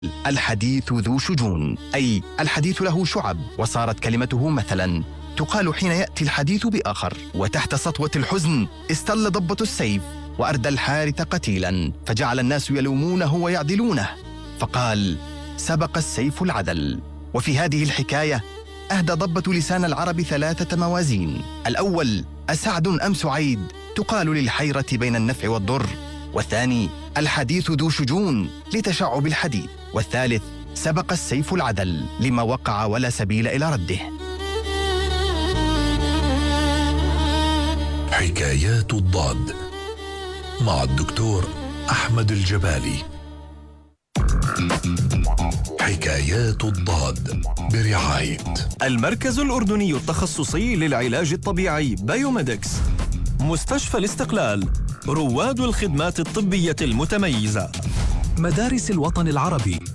الحديث ذو شجون، أي الحديث له شعب، وصارت كلمته مثلا تقال حين يأتي الحديث بآخر. وتحت سطوة الحزن استل ضبة السيف وأردى الحارث قتيلا، فجعل الناس يلومونه ويعدلونه، فقال: سبق السيف العدل. وفي هذه الحكاية أهدى ضبة لسان العرب 3 موازين: الأول أسعد أم سعيد، تقال للحيرة بين النفع والضر. والثاني الحديث ذو شجون، لتشعب الحديث. والثالث سبق السيف العدل، لما وقع ولا سبيل إلى رده. حكايات الضاد مع الدكتور أحمد الجبالي. حكايات الضاد برعاية المركز الأردني التخصصي للعلاج الطبيعي بايوميدكس، مستشفى الاستقلال، رواد الخدمات الطبية المتميزة، مدارس الوطن العربي